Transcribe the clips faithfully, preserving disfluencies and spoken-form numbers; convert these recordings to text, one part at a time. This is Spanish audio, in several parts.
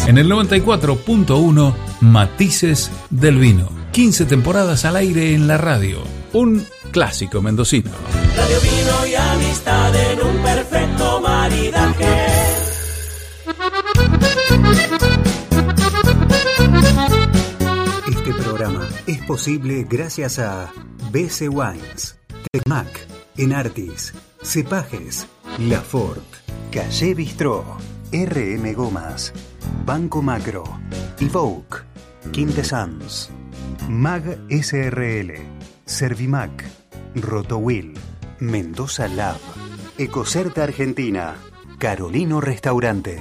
En el noventa y cuatro punto uno, Matices del Vino. quince temporadas al aire en la radio. Un clásico mendocino. Radio, vino y amistad en un perfecto maridaje. Este programa es posible gracias a B C Wines, Tecmac, Enartis, Cepajes, Lafort, Calle Bistró, R M Gomas, Banco Macro, Evoque, Quintessence, Mag S R L, Servimac, Rotowil, Mendoza Lab, Ecocerta Argentina, Carolino Restaurante.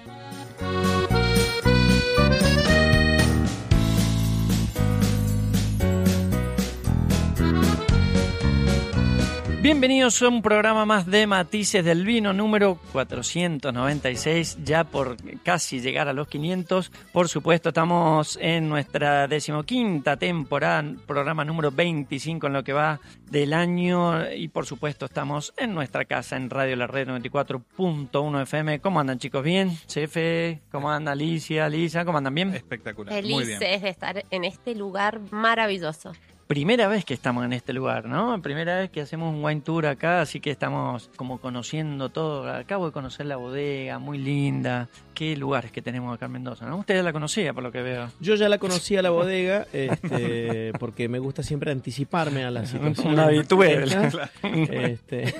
Bienvenidos a un programa más de Matices del Vino, número cuatrocientos noventa y seis, ya por casi llegar a los quinientos. Por supuesto, estamos en nuestra decimoquinta temporada, programa número veinticinco en lo que va del año. Y por supuesto, estamos en nuestra casa, en Radio La Red noventa y cuatro punto uno F M. ¿Cómo andan, chicos? ¿Bien? Chefe, ¿cómo anda Alicia, Lisa? ¿Cómo andan? ¿Bien? Espectacular. Felices de estar en este lugar maravilloso. Primera vez que estamos en este lugar, ¿no? Primera vez que hacemos un wine tour acá, así que estamos como conociendo todo. Acabo de conocer la bodega, muy linda. Qué lugares que tenemos acá en Mendoza, ¿no? Usted ya la conocía, por lo que veo. Yo ya la conocía la bodega, este, porque me gusta siempre anticiparme a la situación. Una habitual. Este,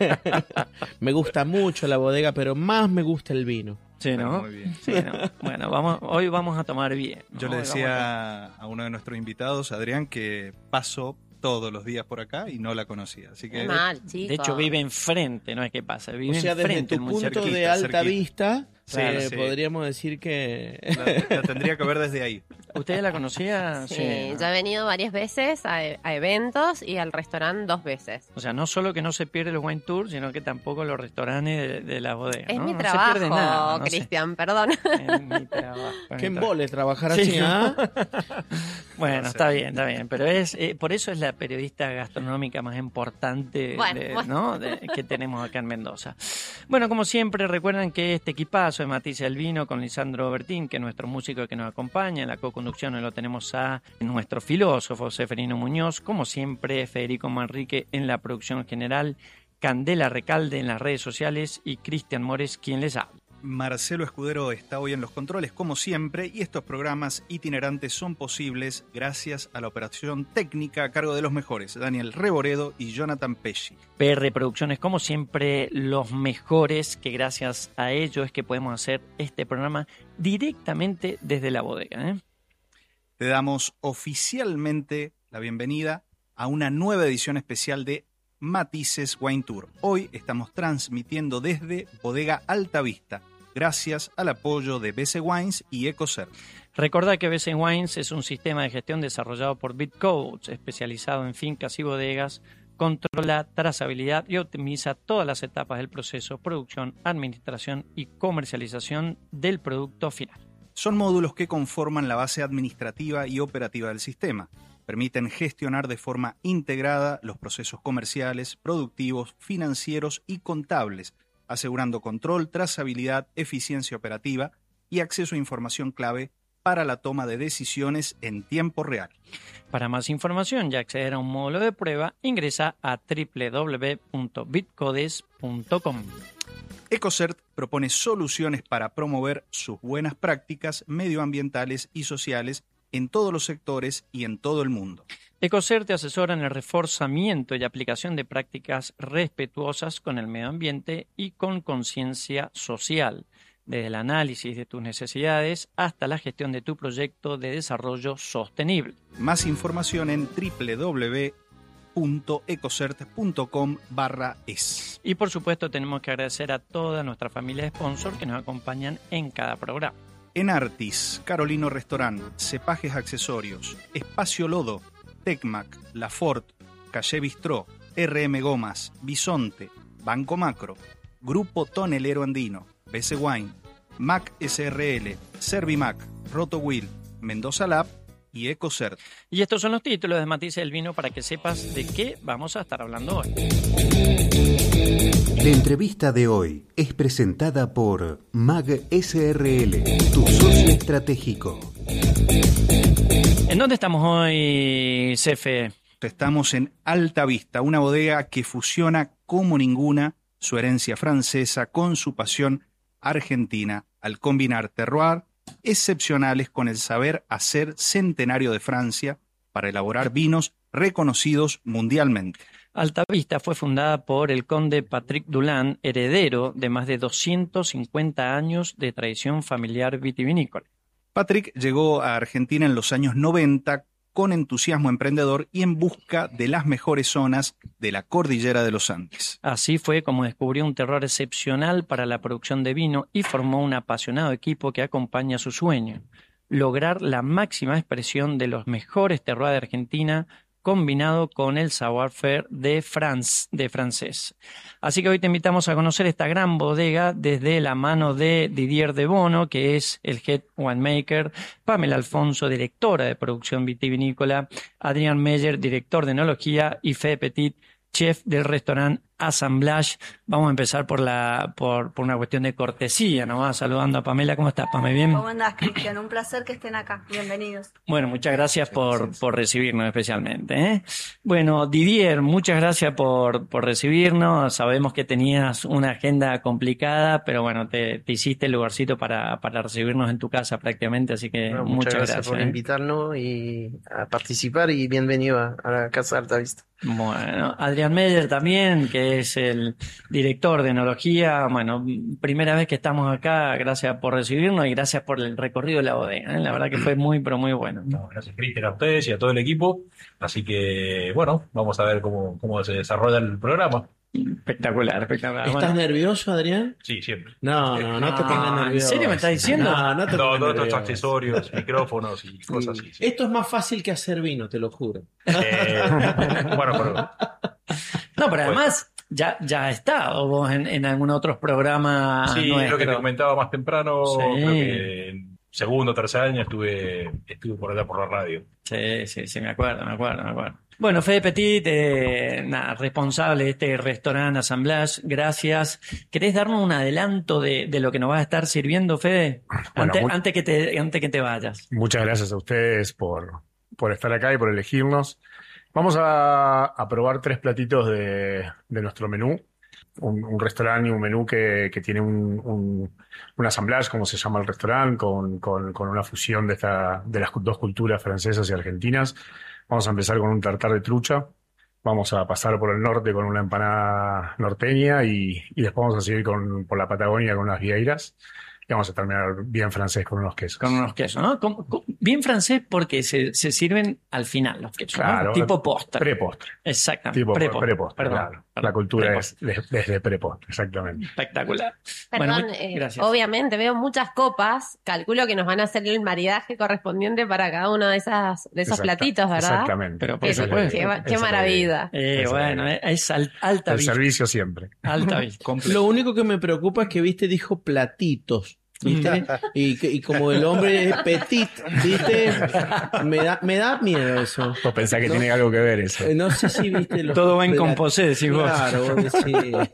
me gusta mucho la bodega, pero más me gusta el vino. Sí, ¿no? Muy bien. Sí, ¿no? Bueno, vamos, hoy vamos a tomar bien, ¿no? Yo le Hoy decía a... a uno de nuestros invitados, Adrián, que paso todos los días por acá y no la conocía. Así que, Qué mal, chico. De hecho, vive enfrente, no es que pasa, vive O sea, desde enfrente. tu muy punto cerquita. de alta cerquita. vista, Sí, eh, sí. podríamos decir que... la, la tendría que ver desde ahí. ¿Usted ya la conocía? Sí, ¿no? ya he venido varias veces a, a eventos y al restaurante dos veces. O sea, no solo que no se pierde los wine tours, sino que tampoco los restaurantes de, de la bodega. Es ¿no? mi No se pierde trabajo, nada, no se- Cristian, perdón. Es mi trabajo. Qué mi embole trabajar Sí, así, ¿no? ¿ah? Bueno, está bien, está bien, pero es eh, por eso es la periodista gastronómica más importante Bueno, de- bueno. ¿no? de- que tenemos acá en Mendoza. Bueno, como siempre, recuerden que este equipazo de Matices del Vino con Lisandro Bertín, que es nuestro músico que nos acompaña en la co-conducción, y lo tenemos a nuestro filósofo Seferino Muñoz, como siempre, Federico Manrique en la producción general, Candela Recalde en las redes sociales y Cristian Mores quien les habla. Marcelo Escudero está hoy en los controles, como siempre, y estos programas itinerantes son posibles gracias a la operación técnica a cargo de los mejores, Daniel Reboredo y Jonathan Pesci. P R Producciones, como siempre, los mejores, que gracias a ello es que podemos hacer este programa directamente desde la bodega, ¿eh? Te damos oficialmente la bienvenida a una nueva edición especial de Matices Wine Tour. Hoy estamos transmitiendo desde Bodega Alta Vista, gracias al apoyo de B C Wines y Ecocert. Recordá que B C Wines es un sistema de gestión desarrollado por BitCodes, especializado en fincas y bodegas, controla trazabilidad y optimiza todas las etapas del proceso, producción, administración y comercialización del producto final. Son módulos que conforman la base administrativa y operativa del sistema. Permiten gestionar de forma integrada los procesos comerciales, productivos, financieros y contables, asegurando control, trazabilidad, eficiencia operativa y acceso a información clave para la toma de decisiones en tiempo real. Para más información y acceder a un módulo de prueba, ingresa a doble u doble u doble u punto bitcodes punto com. Ecocert propone soluciones para promover sus buenas prácticas medioambientales y sociales en todos los sectores y en todo el mundo. Ecocert te asesora en el reforzamiento y aplicación de prácticas respetuosas con el medio ambiente y con conciencia social, desde el análisis de tus necesidades hasta la gestión de tu proyecto de desarrollo sostenible. Más información en doble u doble u doble u punto ecocert punto com barra es. Y por supuesto tenemos que agradecer a toda nuestra familia de sponsors que nos acompañan en cada programa. Enartis, Carolino Restaurant, Cepajes Accesorios, Espacio Lodo, Tecmac, Lafort, Calle Bistró, R M Gomas, Bisonte, Banco Macro, Grupo Tonelero Andino, B C Wine, Mac S R L, Servimac, Rotowil, Mendoza Lab y Ecocert. Y estos son los títulos de Matices del Vino para que sepas de qué vamos a estar hablando hoy. La entrevista de hoy es presentada por M A G S R L, tu socio estratégico. ¿En dónde estamos hoy, Cefe? Estamos en Alta Vista, una bodega que fusiona como ninguna su herencia francesa con su pasión argentina, al combinar terroir excepcionales con el saber hacer centenario de Francia para elaborar vinos reconocidos mundialmente. Alta Vista fue fundada por el conde Patrick Dulin, heredero de más de doscientos cincuenta años de tradición familiar vitivinícola. Patrick llegó a Argentina en los años noventa con entusiasmo emprendedor y en busca de las mejores zonas de la cordillera de los Andes. Así fue como descubrió un terroir excepcional para la producción de vino y formó un apasionado equipo que acompaña su sueño: lograr la máxima expresión de los mejores terroirs de Argentina combinado con el savoir-faire de France, de francés. Así que hoy te invitamos a conocer esta gran bodega desde la mano de Didier de Bono, que es el Head Winemaker, Pamela Alfonso, directora de producción vitivinícola, Adrián Meyer, director de enología, y Fede Petit, chef del restaurante Assemblage. Vamos a empezar por la por, por una cuestión de cortesía, nomás saludando a Pamela. ¿Cómo estás, Pame? ¿Bien? ¿Cómo andás, Cristian? Un placer que estén acá. Bienvenidos. Bueno, muchas gracias por, por recibirnos especialmente, ¿eh? Bueno, Didier, muchas gracias por, por recibirnos. Sabemos que tenías una agenda complicada, pero bueno, te, te hiciste el lugarcito para, para recibirnos en tu casa prácticamente, así que Bueno, muchas, muchas gracias, gracias por ¿eh? invitarnos y a participar y bienvenido a, a la Casa de Alta Vista. Bueno, Adrián Meyer también, que es el director de enología. Bueno, primera vez que estamos acá, gracias por recibirnos y gracias por el recorrido de la bodega, ¿eh? La verdad que fue muy, pero muy bueno. No, gracias, Cristian, a ustedes y a todo el equipo. Así que, bueno, vamos a ver cómo, cómo se desarrolla el programa. Espectacular, espectacular. ¿Estás Bueno. nervioso, Adrián? Sí, siempre. No, no, no te Ah, pongas ¿en nervioso. serio me estás diciendo? No, no te No, pongas todos estos nervioso. accesorios, micrófonos y cosas así. sí. Esto es más fácil que hacer vino, te lo juro. Eh, bueno, pero No, pero además ya, ya has estado vos en, en algún otros programas sí, nuestros. lo que te comentaba más temprano, Sí. creo que en segundo o tercer año estuve, estuve por allá por la radio. Sí, sí, sí, me acuerdo, me acuerdo, me acuerdo. Bueno, Fede Petit, eh, nada, responsable de este restaurante Assemblage, gracias. ¿Querés darnos un adelanto de, de lo que nos vas a estar sirviendo, Fede? Bueno, antes, muy- antes que te, antes que te vayas. Muchas gracias a ustedes por, por estar acá y por elegirnos. Vamos a, a probar tres platitos de, de nuestro menú. Un, un restaurante y un menú que, que tiene un, un, un assemblage, como se llama el restaurante, con, con, con una fusión de, esta, de las dos culturas francesas y argentinas. Vamos a empezar con un tartar de trucha. Vamos a pasar por el norte con una empanada norteña y, y después vamos a seguir con, por la Patagonia con unas vieiras. Y vamos a terminar bien francés con unos quesos. Con unos quesos, ¿no? Con- con- bien francés porque se, se sirven al final los quesos, ¿no? Claro, Tipo postre. Prepostre. Exactamente. Tipo prepostre. prepostre, Perdón, claro. perdón, La cultura prepostre. es de- desde prepostre, exactamente. Espectacular. Perdón, Bueno, muy- eh, gracias. obviamente veo muchas copas, calculo que nos van a hacer el maridaje correspondiente para cada uno de esas de esos Exacta- platitos, ¿verdad? Exactamente. Pero por Qué, supuesto. qué, qué Esa maravilla. Eh, Esa bueno, es. eh, es al- alta El vista. servicio siempre. Alta vista. Lo único que me preocupa es que, viste, dijo platitos. ¿Viste? Y, que- y como el hombre es petit, ¿viste? Me da, me da miedo eso. Vos pensás que No. tiene algo que ver eso. Eh, No sé si viste los Todo va en plat- composé, decís vos. Claro, vos decís.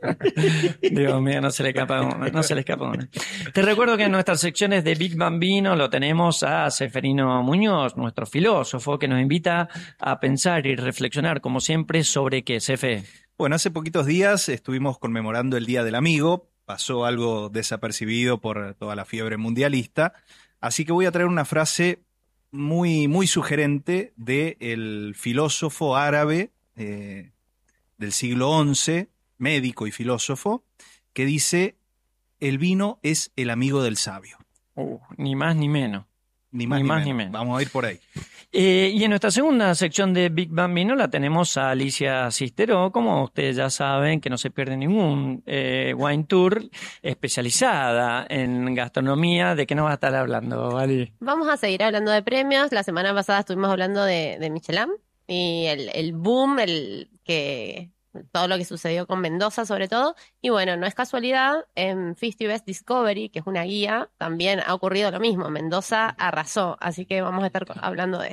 Dios mío, no se le escapa una, no se le escapa una. Te recuerdo que en nuestras secciones de Big Bambino lo tenemos a Seferino Muñoz, nuestro filósofo, que nos invita a pensar y reflexionar, como siempre, sobre qué, Sefe. Bueno, hace poquitos días estuvimos conmemorando el Día del Amigo. Pasó algo desapercibido por toda la fiebre mundialista. Así que voy a traer una frase muy, muy sugerente del filósofo árabe eh, del siglo once, médico y filósofo, que dice: el vino es el amigo del sabio. Uh, ni más ni menos. Ni más Ni ni, más menos. ni menos. Vamos a ir por ahí. Eh, y en nuestra segunda sección de Big Bambino la tenemos a Alicia Cistero, como ustedes ya saben, que no se pierde ningún eh, wine tour, especializada en gastronomía. ¿De qué nos va a estar hablando, Ali? Vamos a seguir hablando de premios. La semana pasada estuvimos hablando de, de Michelin y el, el boom, el que todo lo que sucedió con Mendoza sobre todo. Y bueno, no es casualidad, en fifty Best Discovery, que es una guía, también ha ocurrido lo mismo. Mendoza arrasó, así que vamos a estar hablando de eso.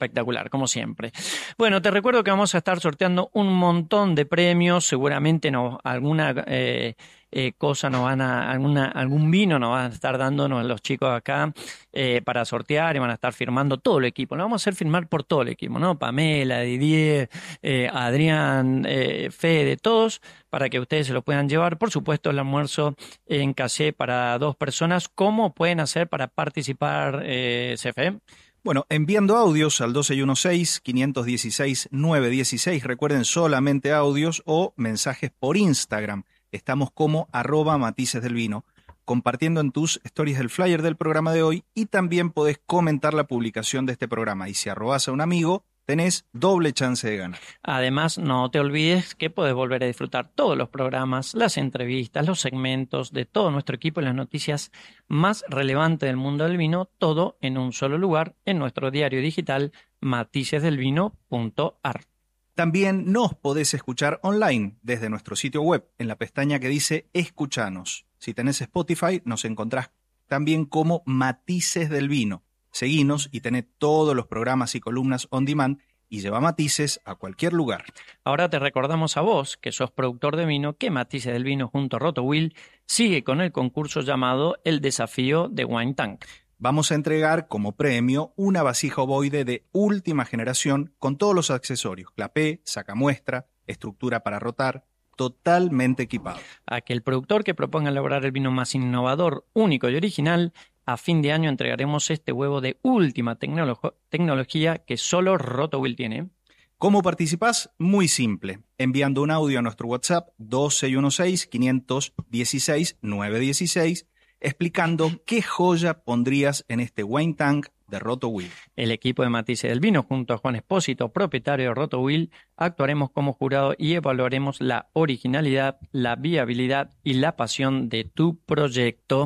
espectacular, como siempre. Bueno, te recuerdo que vamos a estar sorteando un montón de premios. Seguramente no, alguna eh, eh, cosa nos van a, alguna, algún vino nos van a estar dándonos los chicos acá eh, para sortear y van a estar firmando todo el equipo. Lo vamos a hacer firmar por todo el equipo, ¿no? Pamela, Didier, eh, Adrián, eh, Fede, todos, para que ustedes se lo puedan llevar. Por supuesto, el almuerzo en casé para dos personas. ¿Cómo pueden hacer para participar, eh, C F E? Bueno, enviando audios al doce dieciséis, quinientos dieciséis, novecientos dieciséis, recuerden solamente audios o mensajes por Instagram. Estamos como arroba matices del vino, compartiendo en tus stories el flyer del programa de hoy y también podés comentar la publicación de este programa. Y si arrobas a un amigo, tenés doble chance de ganar. Además, no te olvides que podés volver a disfrutar todos los programas, las entrevistas, los segmentos de todo nuestro equipo y las noticias más relevantes del mundo del vino, todo en un solo lugar, en nuestro diario digital matices del vino punto a r. También nos podés escuchar online desde nuestro sitio web, en la pestaña que dice Escuchanos. Si tenés Spotify, nos encontrás también como Matices del Vino. Seguinos y tenés todos los programas y columnas on demand y lleva Matices a cualquier lugar. Ahora te recordamos a vos, que sos productor de vino, que Matices del Vino junto a RotoWheel sigue con el concurso llamado El Desafío de Wine Tank. Vamos a entregar como premio una vasija ovoide de última generación con todos los accesorios, clapé, sacamuestra, estructura para rotar, totalmente equipado. Aquel productor que proponga elaborar el vino más innovador, único y original, a fin de año entregaremos este huevo de última tecnolo- tecnología que solo RotoWheel tiene. ¿Cómo participás? Muy simple, enviando un audio a nuestro WhatsApp doce dieciséis, quinientos dieciséis, novecientos dieciséis, explicando qué joya pondrías en este wine tank de RotoWheel. El equipo de Matices del Vino, junto a Juan Espósito, propietario de RotoWheel, actuaremos como jurado y evaluaremos la originalidad, la viabilidad y la pasión de tu proyecto.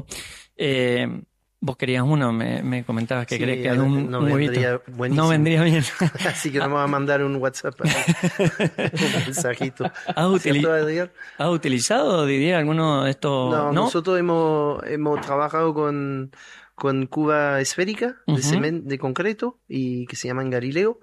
Eh, Vos querías uno, me, me comentabas que Sí, querés que haga un, no un huevito. vendría buenísimo. No vendría bien. Así que vamos a mandar un WhatsApp, un mensajito. ¿Has, utili- ¿Cierto, Adrián? ¿Has utilizado, Didier, alguno de estos? No, No, nosotros hemos, hemos trabajado con, con cuba esférica de, Ujú. cemento, de concreto y que se llaman Galileo,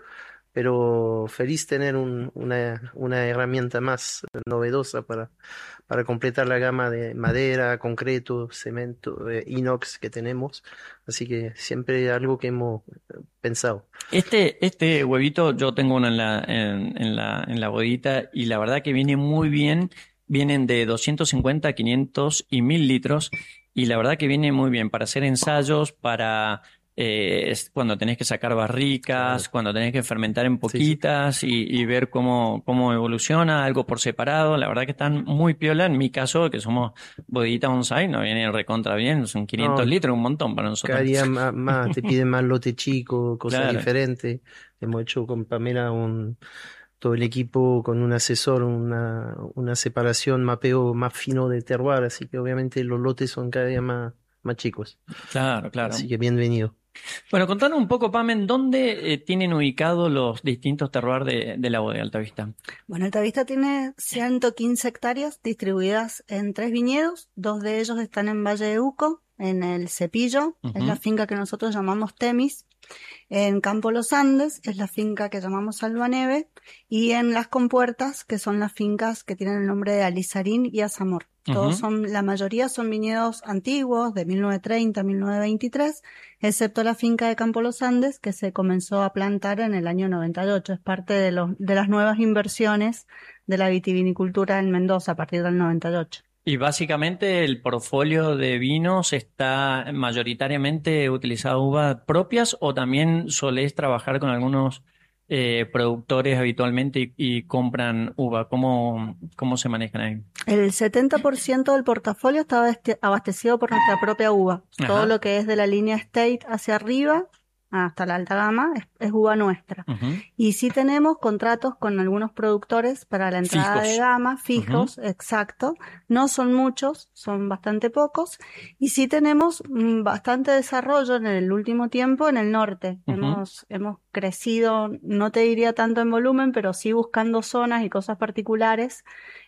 pero feliz tener un- una, una herramienta más novedosa para, para completar la gama de madera, concreto, cemento, eh, inox que tenemos. Así que siempre algo que hemos eh, pensado. Este, este huevito yo tengo uno en la, en, en la, en la bodita y la verdad que viene muy bien. Vienen de doscientos cincuenta, quinientos y mil litros y la verdad que viene muy bien para hacer ensayos, para eh, es cuando tenés que sacar barricas, cuando tenés que fermentar en poquitas y, y ver cómo, cómo evoluciona, algo por separado. La verdad que están muy piola. En mi caso, que somos bodita bonsai, nos viene recontra bien. Son quinientos No, litros, un montón para nosotros. Cada día más, más, te piden más lote chico, cosas Claro. diferentes. Hemos hecho con Pamela un, todo el equipo con un asesor, una, una separación, mapeo más fino de terroir, así que obviamente los lotes son cada día más, más chicos. Claro, claro. Así que bienvenido. Bueno, contanos un poco, Pamen, ¿dónde eh, tienen ubicados los distintos terroirs de, de la bodega Altavista? Bueno, Altavista tiene ciento quince hectáreas distribuidas en tres viñedos. Dos de ellos están en Valle de Uco, en el Cepillo, Ujú. es la finca que nosotros llamamos Temis. En Campo Los Andes es la finca que llamamos Albaneve. Y en Las Compuertas, que son las fincas que tienen el nombre de Alizarín y Azamor. Todos Ujú. son, la mayoría son viñedos antiguos, de mil novecientos treinta, mil novecientos veintitrés, excepto la finca de Campo Los Andes, que se comenzó a plantar en el año noventa y ocho. Es parte de, los, de las nuevas inversiones de la vitivinicultura en Mendoza a partir del noventa y ocho. Y básicamente el portfolio de vinos está mayoritariamente utilizado uvas propias o también solés trabajar con algunos eh, productores habitualmente y, y compran uva. ¿Cómo, cómo se manejan ahí? El setenta por ciento del portafolio está abeste- abastecido por nuestra propia uva. Ajá. Todo lo que es de la línea Estate hacia arriba, hasta la alta gama, es, es uva nuestra. Ujú. Y sí tenemos contratos con algunos productores para la entrada Fijos. de gama, fijos, exacto. No son muchos, son bastante pocos. Y sí tenemos mm, bastante desarrollo en el último tiempo en el norte. Ujú. Hemos, hemos crecido, no te diría tanto en volumen, pero sí buscando zonas y cosas particulares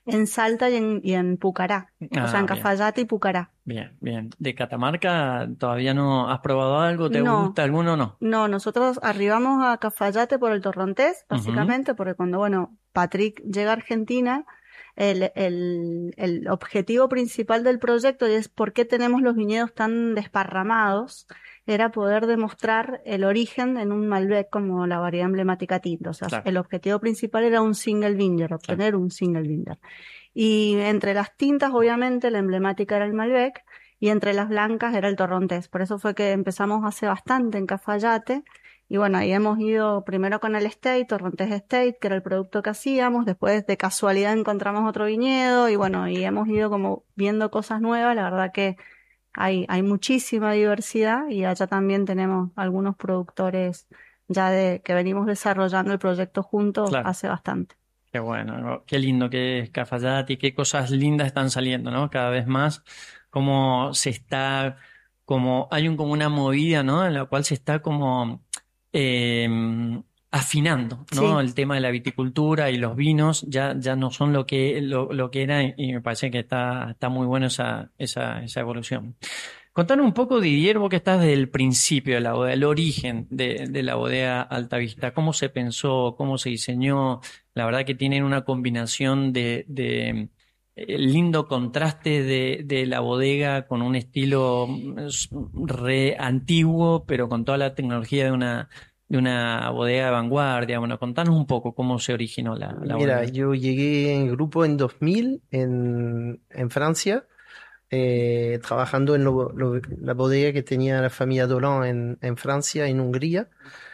en Salta y en, y en Pucará, Ah, o sea, en bien. Cafayate y Pucará. Bien, bien. ¿De Catamarca todavía no has probado algo? ¿Te No, gusta alguno o no? no, nosotros arribamos a Cafayate por el Torrontés, Ujú. básicamente, porque cuando, bueno, Patrick llega a Argentina, el, el, el objetivo principal del proyecto, y es por qué tenemos los viñedos tan desparramados, era poder demostrar el origen en un Malbec como la variedad emblemática tinto. O sea, Claro. el objetivo principal era un single vineyard, obtener un single vineyard. Y entre las tintas, obviamente, la emblemática era el Malbec, y entre las blancas era el Torrontés. Por eso fue que empezamos hace bastante en Cafayate. Y bueno, ahí hemos ido primero con el Estate, Torrontés Estate, que era el producto que hacíamos. Después, de casualidad, encontramos otro viñedo. Y bueno, y hemos ido como viendo cosas nuevas. La verdad que hay, hay muchísima diversidad. Y allá también tenemos algunos productores ya de que venimos desarrollando el proyecto juntos Claro. hace bastante. Qué bueno, qué lindo que es Cafayate y qué cosas lindas están saliendo, ¿no? Cada vez más, como se está, como hay un, como una movida, ¿no? En la cual se está como eh, afinando, ¿no? Sí. El tema de la viticultura y los vinos ya, ya no son lo que, lo, lo que era y me parece que está, está muy bueno esa, esa, esa evolución. Contanos un poco, Didier, vos que estás desde el principio de la bodega, el origen de, de la bodega Altavista, cómo se pensó, cómo se diseñó. La verdad que tienen una combinación de, de eh, lindo contraste de, de la bodega con un estilo mm, re antiguo, pero con toda la tecnología de una, de una bodega de vanguardia. Bueno, contanos un poco cómo se originó la, la Mira, bodega. yo llegué en grupo en dos mil en, en Francia, eh, trabajando en lo- lo- la bodega que tenía la familia Dolan en, en Francia, en Hungría.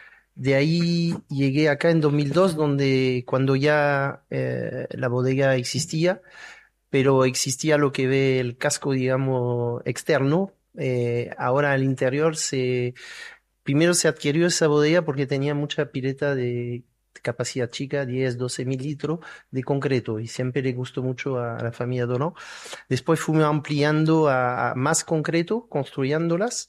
De ahí llegué acá en dos mil dos, donde cuando ya eh, la bodega existía, pero existía lo que ve el casco, digamos, externo. Eh, ahora al interior se primero se adquirió esa bodega porque tenía mucha pileta de capacidad chica, diez, doce mil litros de concreto, y siempre le gustó mucho a, a la familia Dono. Después fuimos ampliando a, a más concreto, construyéndolas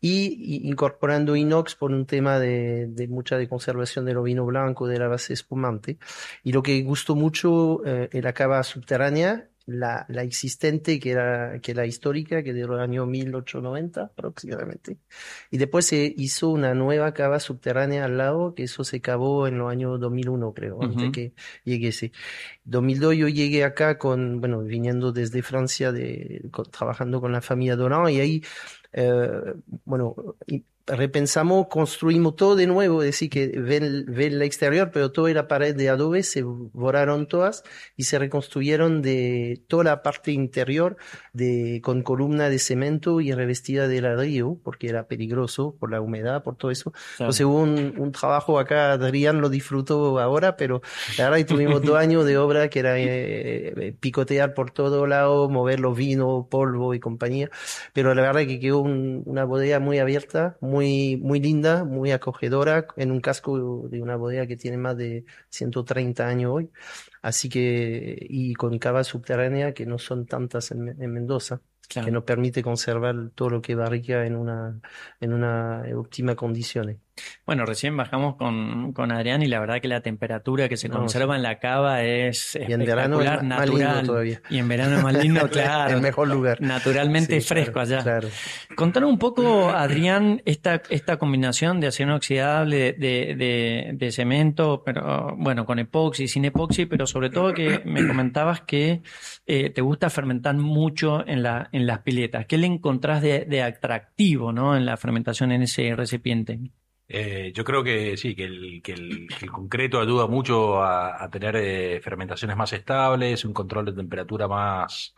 y, y incorporando inox por un tema de, de mucha de conservación de lo vino blanco, de la base espumante. Y lo que gustó mucho eh, es la cava subterránea, la, la existente, que era que la histórica, que de los años mil ochocientos noventa aproximadamente. Y después se hizo una nueva cava subterránea al lado, que eso se cavó en los años dos mil uno, creo, Ujú. antes que lleguese. dos mil dos yo llegué acá con, bueno, viniendo desde Francia, de, con- trabajando con la familia Doran, y ahí, eh, bueno, y repensamos, construimos todo de nuevo, es decir, que ven, ven el exterior, pero toda la pared de adobe se borraron todas y se reconstruyeron de toda la parte interior de, con columna de cemento y revestida de ladrillo, porque era peligroso por la humedad, por todo eso. Claro. Entonces hubo un, un trabajo acá, Adrián lo disfrutó ahora, pero la verdad que tuvimos dos años de obra que era eh, eh, picotear por todo lado, mover los vinos, polvo y compañía, pero la verdad que quedó un- una bodega muy abierta, muy, muy linda, muy acogedora, en un casco de una bodega que tiene más de ciento treinta años hoy. Así que, y con cava subterránea, que no son tantas en, en Mendoza, Claro. que nos permite conservar todo lo que barrica en una, en una óptima condiciones. Bueno, recién bajamos con, con Adrián y la verdad que la temperatura que se No, conserva sí. en la cava es Y en verano es espectacular, ma- más lindo natural. todavía. Y en verano es más lindo, claro. El mejor lugar. Naturalmente Sí, fresco claro, allá. claro. Contanos un poco, Adrián, esta, esta combinación de acero inoxidable, de, de, de cemento, pero bueno, con epoxi, sin epoxi, pero sobre todo que me comentabas que eh, te gusta fermentar mucho en la, en las piletas. ¿Qué le encontrás de, de atractivo, ¿no? En la fermentación en ese recipiente? Eh, yo creo que sí, que el, que el, que el concreto ayuda mucho a, a tener eh, fermentaciones más estables, un control de temperatura más,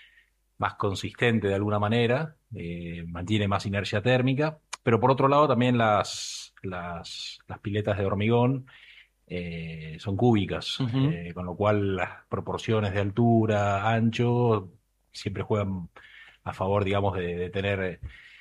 más consistente de alguna manera, eh, mantiene más inercia térmica, pero por otro lado también las, las, las piletas de hormigón eh, son cúbicas, Ujú. eh, con lo cual las proporciones de altura, ancho, siempre juegan a favor, digamos, de, de tener eh,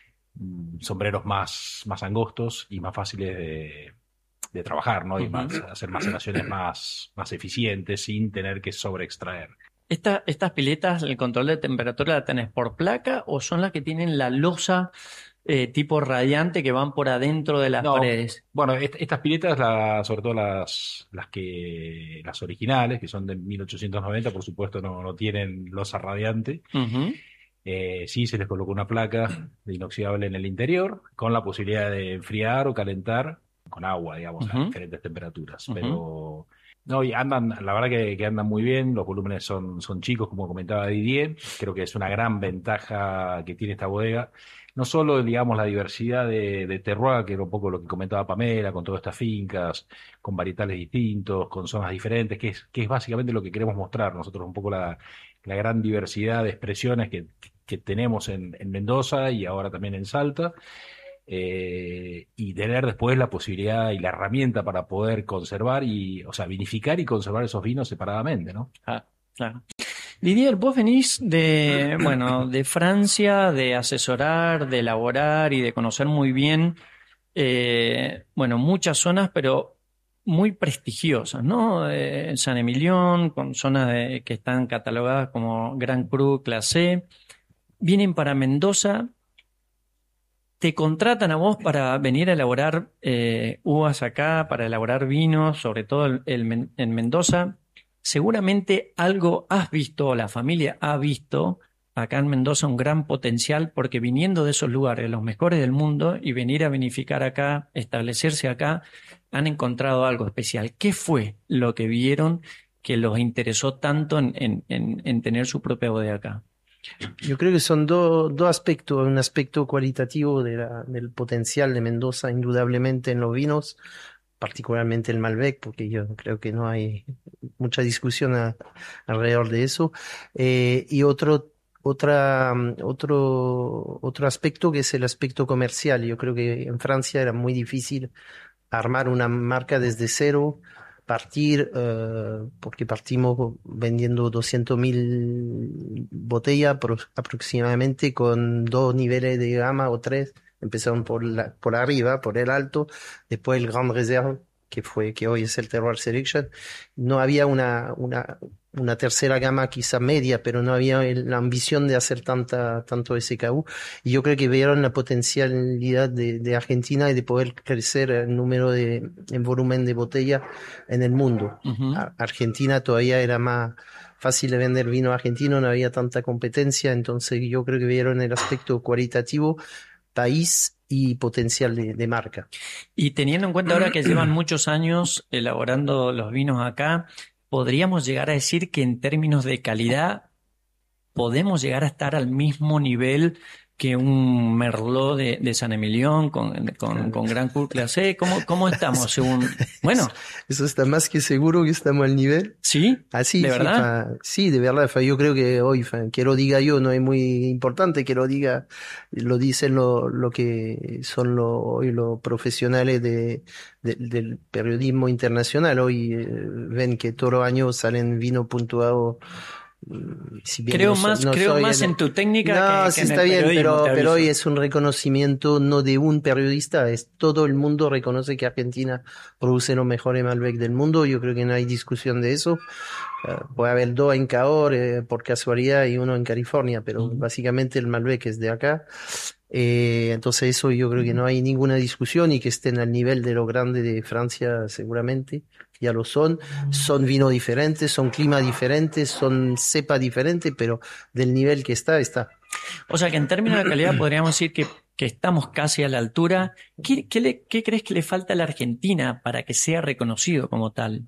mm, sombreros más, más angostos y más fáciles de, de trabajar, ¿no? Y Ujú. más, hacer maceraciones más, más eficientes sin tener que sobreextraer. Esta, ¿Estas piletas, el control de temperatura la tenés por placa o son las que tienen la losa eh, tipo radiante que van por adentro de las No, paredes. bueno, est- estas piletas, la- sobre todo las, las que, las originales, que son de mil ochocientos noventa, por supuesto no, no tienen losa radiante. Ujú. Eh, sí se les colocó una placa de inoxidable en el interior, con la posibilidad de enfriar o calentar con agua, digamos, a Ujú. diferentes temperaturas. Ujú. Pero no, y andan, la verdad que, que andan muy bien, los volúmenes son, son chicos, como comentaba Didier. Creo que es una gran ventaja que tiene esta bodega. No solo, digamos, la diversidad de, de terroir, que era un poco lo que comentaba Pamela, con todas estas fincas, con varietales distintos, con zonas diferentes, que es, que es básicamente lo que queremos mostrar nosotros, un poco la, la gran diversidad de expresiones que, que tenemos en, en Mendoza y ahora también en Salta, eh, y tener después la posibilidad y la herramienta para poder conservar y, o sea, vinificar y conservar esos vinos separadamente, ¿no? Ah, claro. Didier, vos venís de, bueno, de Francia, de asesorar, de elaborar y de conocer muy bien, eh, bueno, muchas zonas, pero muy prestigiosas, ¿no? Eh, San Emilión, con zonas de- que están catalogadas como Grand Cru Classé. Vienen para Mendoza, te contratan a vos para venir a elaborar eh, uvas acá, para elaborar vinos, sobre todo el- el Men- en Mendoza. Seguramente algo has visto, o la familia ha visto acá en Mendoza un gran potencial, porque viniendo de esos lugares, los mejores del mundo, y venir a vinificar acá, establecerse acá, han encontrado algo especial. ¿Qué fue lo que vieron que los interesó tanto en, en- en- en tener su propia bodega acá? Yo creo que son do- dos aspectos, un aspecto cualitativo de la- del potencial de Mendoza, indudablemente en los vinos, particularmente el Malbec, porque yo creo que no hay mucha discusión a- alrededor de eso, eh, y otro, otra, mm, otro, otro aspecto que es el aspecto comercial. Yo creo que en Francia era muy difícil armar una marca desde cero, partir, eh, porque partimos vendiendo doscientos mil botellas apro- aproximadamente con dos niveles de gama o tres. Empezaron por la, por arriba, por el alto, después el Grand Reserve, que fue, que hoy es el Terroir Selection. No había una, una, una tercera gama quizá media, pero no había el- la ambición de hacer tanta, tanto S K U. Y yo creo que vieron la potencialidad de, de Argentina y de poder crecer el número de, en volumen de botella en el mundo. Ujú. A- Argentina todavía era más fácil de vender vino argentino, no había tanta competencia, entonces yo creo que vieron el aspecto cualitativo, país y potencial de, de marca. Y teniendo en cuenta ahora que llevan muchos años elaborando los vinos acá, podríamos llegar a decir que en términos de calidad podemos llegar a estar al mismo nivel que un Merlot de, de San Emilión con, con, con Grand Cru Classé. ¿Cómo, cómo estamos según? Bueno, Eso está más que seguro que estamos al nivel. ¿sí? Así, ¿De sí, verdad? fa- sí, de verdad. fa, Yo creo que hoy, fa, que lo diga yo no es muy importante, que lo diga, lo dicen lo, lo que son lo, hoy los profesionales de, de- del periodismo internacional. Hoy eh, ven que todos los años salen vino puntuado. mm, Si bien Creo no so- más, no creo soy más el- en tu técnica No, que, sí que en está el bien, periodismo, pero, te pero hoy aviso. es un reconocimiento no de un periodista, es todo el mundo reconoce que Argentina produce los mejores Malbec del mundo. Yo creo que no hay discusión de eso. Eh, puede haber dos en Cahors, eh, por casualidad, y uno en California, pero Ujú. básicamente el Malbec es de acá. Eh, entonces eso yo creo que no hay ninguna discusión, y que estén al nivel de lo grande de Francia seguramente, ya lo son. Son vinos diferentes, son climas diferentes, son cepa diferentes, pero del nivel que está, está. O sea que en términos de calidad podríamos decir que, que estamos casi a la altura. ¿Qué, qué le- qué crees que le falta a la Argentina para que sea reconocido como tal?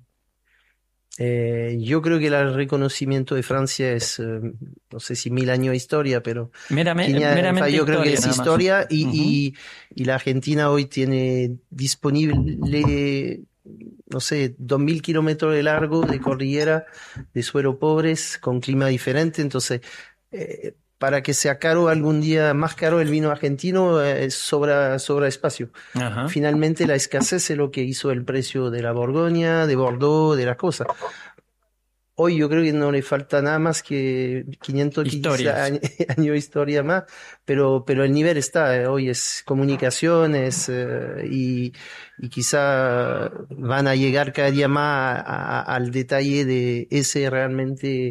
Eh, yo creo que el reconocimiento de Francia es, eh, no sé si mil años de historia, pero Merame- quinientos, meramente yo creo que historia, es nada más. historia, y, Ujú. y, y la Argentina hoy tiene disponible, no sé, dos mil kilómetros de largo de cordillera, de suelo pobres, con clima diferente. Entonces, eh, para que sea caro algún día, más caro el vino argentino, eh, sobra, sobra espacio. Ajá. Finalmente la escasez es lo que hizo el precio de la Borgoña, de Bordeaux, de las cosas. Hoy yo creo que no le falta nada más que quinientos Historias. años de historia más, pero, pero el nivel está. eh, Hoy es comunicaciones, eh, y, y quizá van a llegar cada día más a- a- al detalle de ese realmente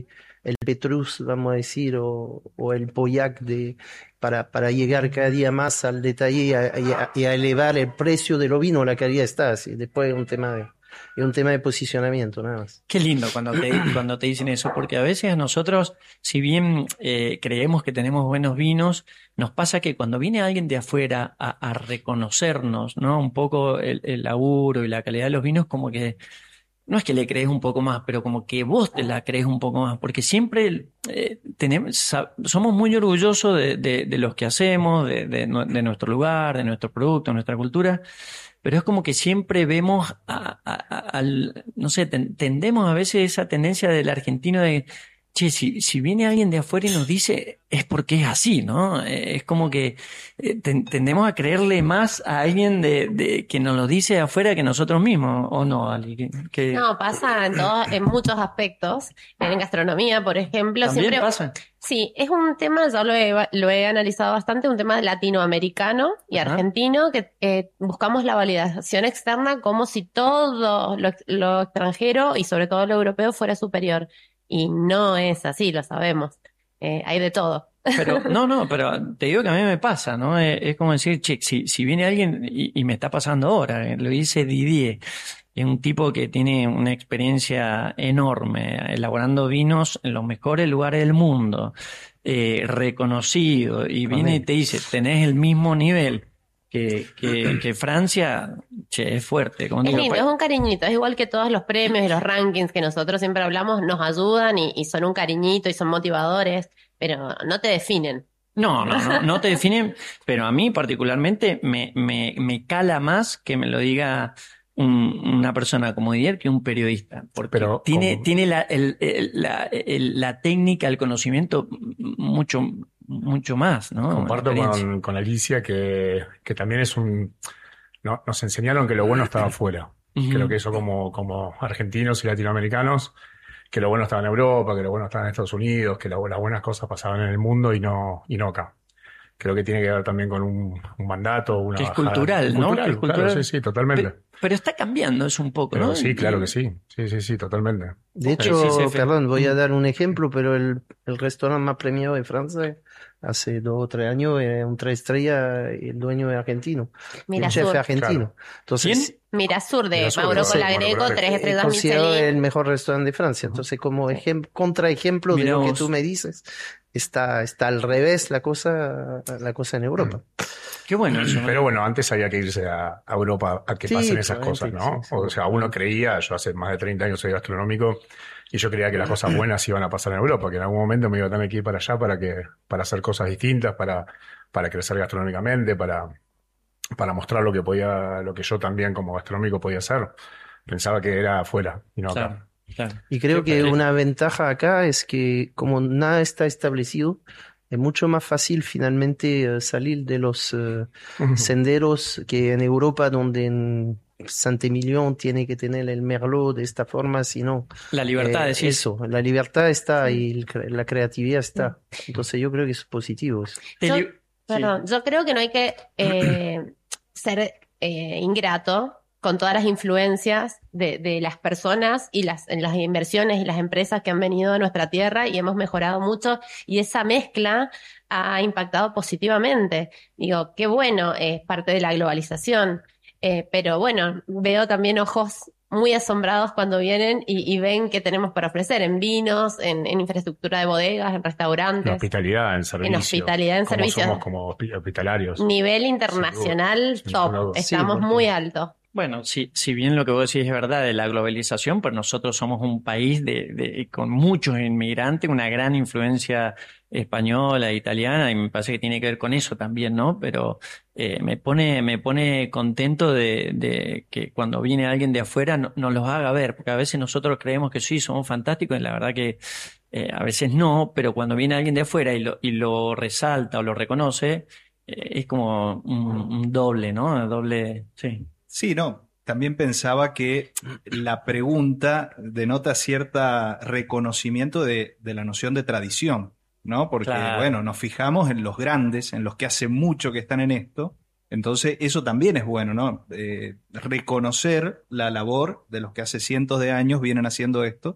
el Petrus, vamos a decir, o, o el Pauillac de, para, para llegar cada día más al detalle y a, y a- y a elevar el precio de lo vino, la calidad está así. Después es un tema de, es un tema de posicionamiento, nada más. Qué lindo cuando te, cuando te dicen eso, porque a veces a nosotros, si bien eh, creemos que tenemos buenos vinos, nos pasa que cuando viene alguien de afuera a, a reconocernos, ¿no? Un poco el, el laburo y la calidad de los vinos, como que no es que le crees un poco más, pero como que vos te la crees un poco más, porque siempre eh, tenemos, sa- somos muy orgullosos de, de, de los que hacemos, de, de, nue- de nuestro lugar, de nuestro producto, nuestra cultura, pero es como que siempre vemos, a- a- a- al, no sé, ten- tendemos a veces esa tendencia del argentino de, che, si, si viene alguien de afuera y nos dice, es porque es así, ¿no? Eh, Es como que eh, ten- tendemos a creerle más a alguien de, de que nos lo dice de afuera que nosotros mismos, ¿o no, Ali? Que, que- No, pasa en todos, en muchos aspectos. En gastronomía, por ejemplo, ¿También siempre pasa? sí, es un tema, yo lo he, lo he analizado bastante, un tema latinoamericano y Ajá. argentino, que eh, buscamos la validación externa como si todo lo, ex- lo extranjero y sobre todo lo europeo fuera superior. Y no es así, lo sabemos. Eh, hay de todo. Pero, no, no, pero te digo que a mí me pasa, ¿no? Es, es como decir, che, si, si viene alguien, y, y me está pasando ahora, eh, lo dice Didier, es un tipo que tiene una experiencia enorme, elaborando vinos en los mejores lugares del mundo, eh, reconocido, y viene y te dice, tenés el mismo nivel que, que, que Francia, che, es fuerte. Como Es digo, lindo, pa- es un cariñito, es igual que todos los premios y los rankings que nosotros siempre hablamos, nos ayudan y, y son un cariñito y son motivadores, pero no te definen. No, no, no, no te definen, pero a mí particularmente me, me, me cala más que me lo diga un- una persona como Didier que un periodista, porque Pero tiene, como- tiene la, el- el- la, el- la técnica, el conocimiento mucho, mucho más, ¿no? Comparto La experiencia. con, con Alicia que, que también es un... no- nos enseñaron que lo bueno estaba afuera. Ujú. Creo que eso como, como argentinos y latinoamericanos, que lo bueno estaba en Europa, que lo bueno estaba en Estados Unidos, que lo- las buenas cosas pasaban en el mundo y no, y no acá. Creo que tiene que ver también con un, un mandato, una Que es bajada- cultural, ¿no? Cultural, Que es claro, cultural. sí, sí, totalmente. Pe- Pero está cambiando eso un poco, Pero ¿no? sí, claro Y- que sí. Sí, sí, sí, totalmente. De Ok, hecho, sí, sí, Fe. perdón, voy a dar un ejemplo, pero el, el restaurante más premiado de Francia hace dos o tres años es un tres estrellas y el dueño es argentino. Mira un chef Sur. argentino. Entonces, ¿Quién? Mirasur de Mirasur, Mauro sí, Colagreco, Mauro tres es estrellas considerado Michelin. el mejor restaurante de Francia. Entonces, como ejem- contraejemplo de Mirá lo que vos. tú me dices, está, está al revés la cosa, la cosa en Europa. Qué bueno eso, ¿no? Pero bueno, antes había que irse a, a Europa a que Sí, pasen esas cosas, probablemente, ¿no? sí, sí. O sea, uno creía, yo hace más de treinta años soy gastronómico, y yo creía que las cosas buenas iban a pasar en Europa, que en algún momento me iba a tener que ir para allá para que, para hacer cosas distintas, para, para crecer gastronómicamente, para, para mostrar lo que podía, lo que yo también como gastronómico podía hacer. Pensaba que era afuera y no acá. Claro, claro. Y creo Qué que padre. una ventaja acá es que como nada está establecido, es mucho más fácil finalmente eh, salir de los eh, senderos que en Europa, donde en Saint-Émilion tiene que tener el merlot de esta forma, sino La libertad, eh, decís. eso, la libertad está y el cre- la creatividad está. Entonces yo creo que es positivo eso. Te Yo- li- Perdón, yo creo que no hay que eh, ser eh, ingrato con todas las influencias de, de las personas y las, en las inversiones y las empresas que han venido a nuestra tierra y hemos mejorado mucho y esa mezcla ha impactado positivamente. Digo, qué bueno, es parte de la globalización, eh, pero bueno, veo también ojos muy asombrados cuando vienen y, y ven qué tenemos para ofrecer en vinos, en, en infraestructura de bodegas, en En restaurantes, hospitalidad, en servicio. hospitalidad, en Cómo servicio. somos como hospi- hospitalarios. nivel internacional Sin top, duda. estamos Sí, porque- muy altos. Bueno, si, si bien lo que vos decís es verdad de la globalización, pues nosotros somos un país de, de, con muchos inmigrantes, una gran influencia española, italiana, y me parece que tiene que ver con eso también, ¿no? Pero eh, me pone, me pone contento de, de que cuando viene alguien de afuera no- nos los haga ver, porque a veces nosotros creemos que sí, somos fantásticos, y la verdad que eh, a veces no, pero cuando viene alguien de afuera y lo, y lo resalta o lo reconoce, eh, es como un, un doble, ¿no? Doble, sí. Sí, no. También pensaba que la pregunta denota cierta reconocimiento de, de la noción de tradición, ¿no? Porque, Claro. bueno, nos fijamos en los grandes, en los que hace mucho que están en esto. Entonces, eso también es bueno, ¿no? Eh, reconocer la labor de los que hace cientos de años vienen haciendo esto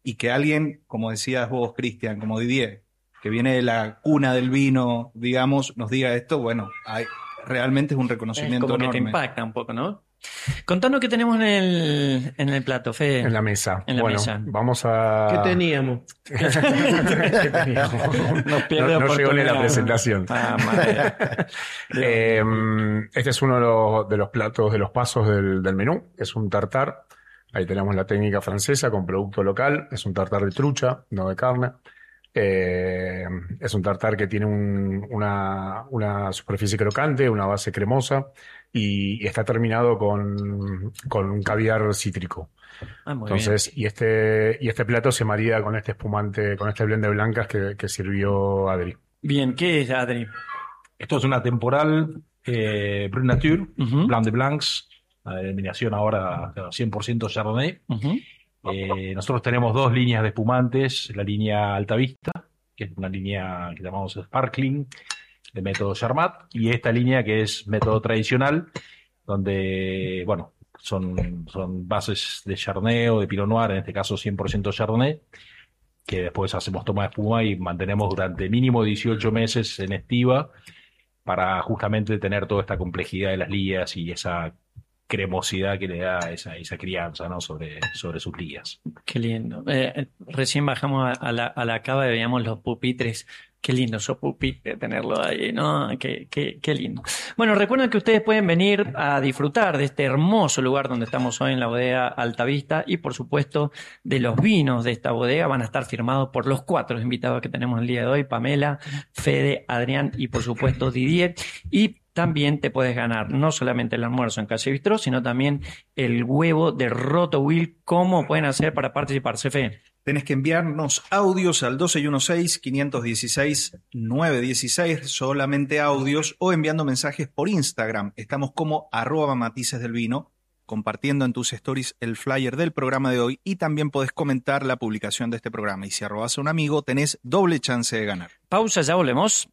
y que alguien, como decías vos, Cristian, como Didier, que viene de la cuna del vino, digamos, nos diga esto, bueno, hay, realmente es un reconocimiento es como enorme. Que te impacta un poco, ¿no? Contanos qué tenemos en el, en el plato, Fede. En la mesa. En la bueno, mesa. Vamos a... ¿Qué teníamos? ¿Qué teníamos? Nos pierde no, no llegó ni la oportunidad. presentación. Ah, madre. Eh, este es uno de los, de los platos, de los pasos del, del menú. Es un tartar. Ahí tenemos la técnica francesa con producto local. Es un tartar de trucha, no de carne. Eh, es un tartar que tiene un- una, una superficie crocante, una base cremosa y, y está terminado con, con un caviar cítrico. Ah, muy Entonces, y este, y este plato se marida con este espumante, con este blend de blancas que, que sirvió Adri. Bien, ¿qué es, Adri? Esto es una temporal eh, Brut Nature, Ujú. Blanc de Blancs, la denominación ahora cien por ciento Chardonnay. Ujú. Eh, nosotros tenemos dos líneas de espumantes, la línea Alta Vista, que es una línea que llamamos Sparkling, de método Charmat, y esta línea que es método tradicional, donde, bueno, son, son bases de Chardonnay o de Pinot Noir, en este caso cien por ciento Chardonnay, que después hacemos toma de espuma y mantenemos durante mínimo dieciocho meses en estiva para justamente tener toda esta complejidad de las lías y esa cremosidad que le da esa, esa crianza, ¿no? sobre, sobre sus lías. Qué lindo. Eh, recién bajamos a, a la, a la cava y veíamos los pupitres. Qué lindo esos pupitres, tenerlo ahí, ¿no? Qué, qué, qué lindo. Bueno, recuerden que ustedes pueden venir a disfrutar de este hermoso lugar donde estamos hoy en la bodega Altavista y, por supuesto, de los vinos de esta bodega. Van a estar firmados por los cuatro invitados que tenemos el día de hoy: Pamela, Fede, Adrián y, por supuesto, Didier. Y también te puedes ganar no solamente el almuerzo en Calle Bistró, sino también el huevo de Roto Will. ¿Cómo pueden hacer para participar, Cefe? Tenés que enviarnos audios al doce dieciséis, quinientos dieciséis, novecientos dieciséis, solamente audios, o enviando mensajes por Instagram. Estamos como arroba matices del vino, compartiendo en tus stories el flyer del programa de hoy, y también podés comentar la publicación de este programa. Y si arrobas a un amigo, tenés doble chance de ganar. Pausa, ya volvemos.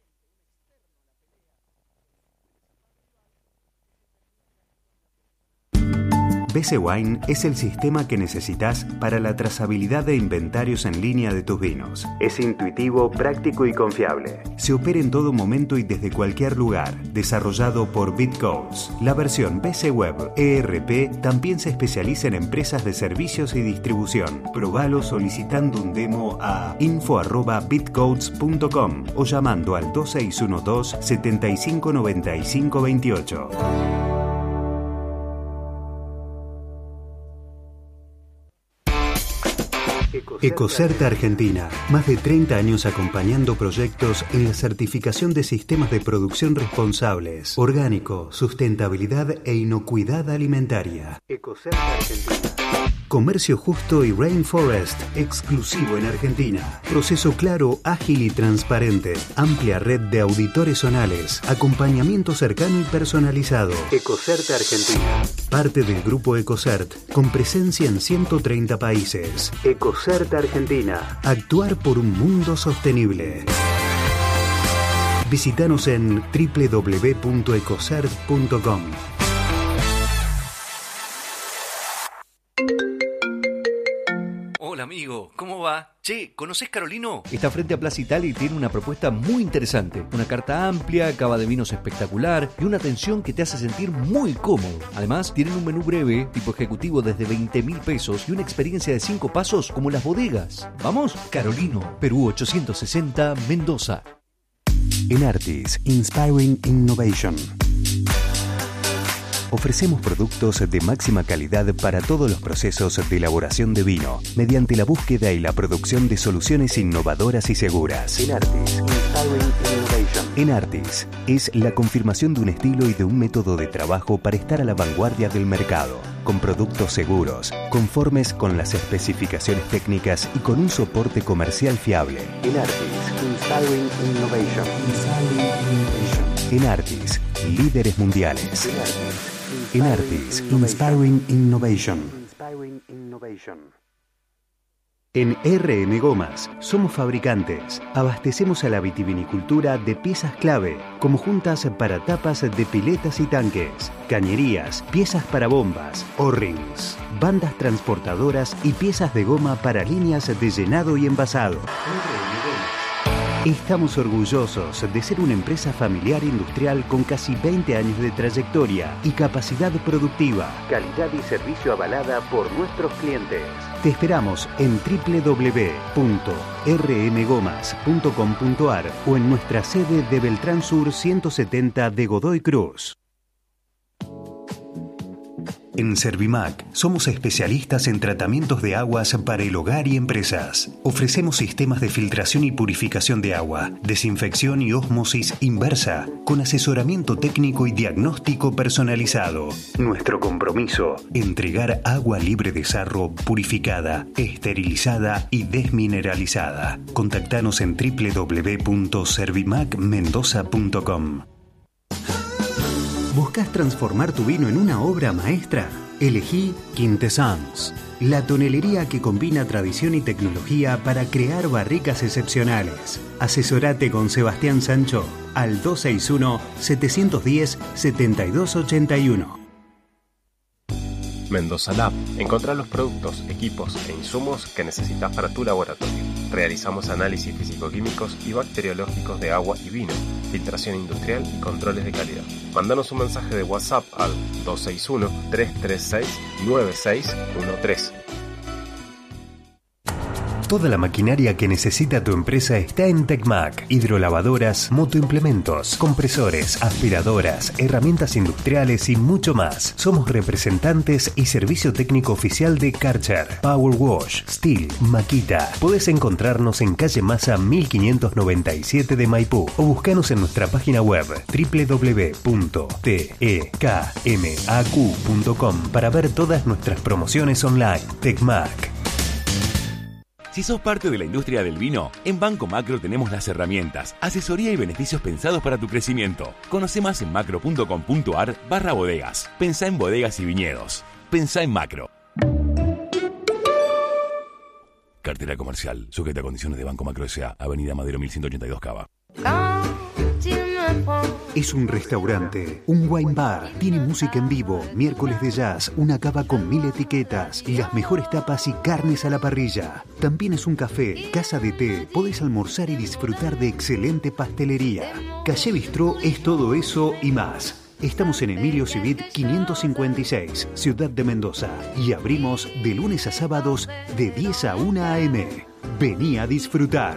B C Wine es el sistema que necesitas para la trazabilidad de inventarios en línea de tus vinos. Es intuitivo, práctico y confiable. Se opera en todo momento y desde cualquier lugar. Desarrollado por BitCodes. La versión B C Web E R P también se especializa en empresas de servicios y distribución. Probalo solicitando un demo a info arroba bitcodes punto com o llamando al dos seis uno dos, siete cinco nueve cinco dos ocho. Ecocerta Argentina, más de treinta años acompañando proyectos en la certificación de sistemas de producción responsables, orgánico, sustentabilidad e inocuidad alimentaria. Ecocerta Argentina. Comercio justo y Rainforest, exclusivo en Argentina. Proceso claro, ágil y transparente. Amplia red de auditores zonales. Acompañamiento cercano y personalizado. Ecocerta Argentina. Parte del grupo Ecocert, con presencia en ciento treinta países. Ecocerta Argentina. Actuar por un mundo sostenible. Visítanos en doble u doble u doble u punto ecocert punto com. Hola amigo, ¿cómo va? Che, ¿conocés Carolino? Está frente a Plaza Italia y tiene una propuesta muy interesante. Una carta amplia, cava de vinos espectacular y una atención que te hace sentir muy cómodo. Además, tienen un menú breve, tipo ejecutivo desde veinte mil pesos y una experiencia de cinco pasos como las bodegas. ¿Vamos? Carolino, Perú ochocientos sesenta, Mendoza. Enartis, Inspiring Innovation. Ofrecemos productos de máxima calidad para todos los procesos de elaboración de vino, mediante la búsqueda y la producción de soluciones innovadoras y seguras. Enartis, Inspiring Innovation. Enartis es la confirmación de un estilo y de un método de trabajo para estar a la vanguardia del mercado, con productos seguros, conformes con las especificaciones técnicas y con un soporte comercial fiable. Enartis, Inspiring Innovation. Inspiring Innovation. Enartis, líderes mundiales. Enartis, Inspiring Innovation. Inspiring Innovation. En R M Gomas somos fabricantes. Abastecemos a la vitivinicultura de piezas clave, como juntas para tapas de piletas y tanques, cañerías, piezas para bombas, O-rings, bandas transportadoras y piezas de goma para líneas de llenado y envasado. Estamos orgullosos de ser una empresa familiar industrial con casi veinte años de trayectoria y capacidad productiva, calidad y servicio avalada por nuestros clientes. Te esperamos en doble u doble u doble u punto r m gomas punto com punto a r o en nuestra sede de Beltrán Sur ciento setenta de Godoy Cruz. En Servimac somos especialistas en tratamientos de aguas para el hogar y empresas. Ofrecemos sistemas de filtración y purificación de agua, desinfección y ósmosis inversa, con asesoramiento técnico y diagnóstico personalizado. Nuestro compromiso, entregar agua libre de sarro, purificada, esterilizada y desmineralizada. Contactanos en doble u doble u doble u punto servimac mendoza punto com. ¿Buscas transformar tu vino en una obra maestra? Elegí Quintessence, la tonelería que combina tradición y tecnología para crear barricas excepcionales. Asesorate con Sebastián Sancho al dos seis uno, siete uno cero, siete dos ocho uno. Mendoza Lab. Encontrá los productos, equipos e insumos que necesitas para tu laboratorio. Realizamos análisis físico-químicos y bacteriológicos de agua y vino, filtración industrial y controles de calidad. Mándanos un mensaje de WhatsApp al dos seis uno, tres tres seis, nueve seis uno tres. Toda la maquinaria que necesita tu empresa está en Tecmac. Hidrolavadoras, motoimplementos, compresores, aspiradoras, herramientas industriales y mucho más. Somos representantes y servicio técnico oficial de Karcher, Power Wash, Steel, Makita. Podés encontrarnos en calle Massa mil quinientos noventa y siete de Maipú o buscanos en nuestra página web doble u doble u doble u punto tekmac punto com para ver todas nuestras promociones online. Tecmac. Si sos parte de la industria del vino, en Banco Macro tenemos las herramientas, asesoría y beneficios pensados para tu crecimiento. Conoce más en macro punto com punto a r barra bodegas. Pensá en bodegas y viñedos. Pensá en Macro. Cartera comercial, sujeta a condiciones de Banco Macro S A, Avenida Madero mil ciento ochenta y dos Cava. Es un restaurante, un wine bar, tiene música en vivo, miércoles de jazz, una cava con mil etiquetas y las mejores tapas y carnes a la parrilla. También es un café, casa de té, podés almorzar y disfrutar de excelente pastelería. Calle Bistró es todo eso y más. Estamos en Emilio Civit quinientos cincuenta y seis, Ciudad de Mendoza, y abrimos de lunes a sábados de diez a una a eme. Vení a disfrutar.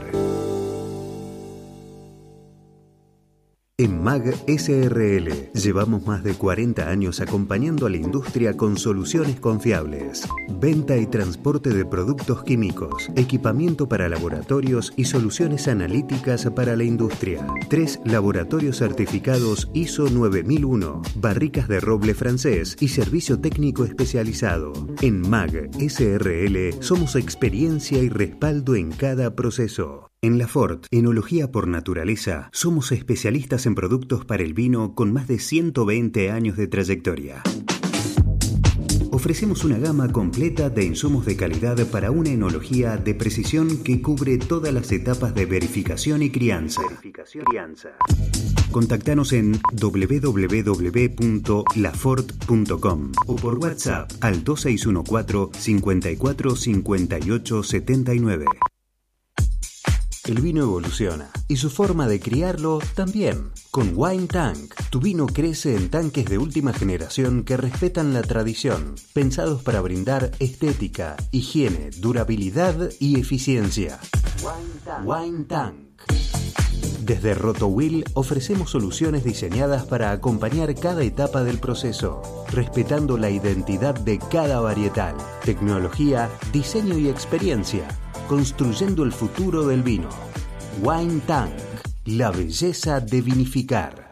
En M A G S R L llevamos más de cuarenta años acompañando a la industria con soluciones confiables. Venta y transporte de productos químicos, equipamiento para laboratorios y soluciones analíticas para la industria. Tres laboratorios certificados I S O nueve mil uno, barricas de roble francés y servicio técnico especializado. En M A G S R L somos experiencia y respaldo en cada proceso. En Lafort, Enología por Naturaleza, somos especialistas en productos para el vino con más de ciento veinte años de trayectoria. Ofrecemos una gama completa de insumos de calidad para una enología de precisión que cubre todas las etapas de verificación y crianza. Verificación y crianza. Contactanos en doble u doble u doble u punto lafort punto com o por WhatsApp al dos seis uno cuatro, cinco cuatro, cinco ocho siete nueve. El vino evoluciona y su forma de criarlo también. Con Wine Tank, tu vino crece en tanques de última generación que respetan la tradición, pensados para brindar estética, higiene, durabilidad y eficiencia. Wine Tank. Wine Tank. Desde Rotowill ofrecemos soluciones diseñadas para acompañar cada etapa del proceso, respetando la identidad de cada varietal, tecnología, diseño y experiencia, construyendo el futuro del vino. Wine Tank, la belleza de vinificar.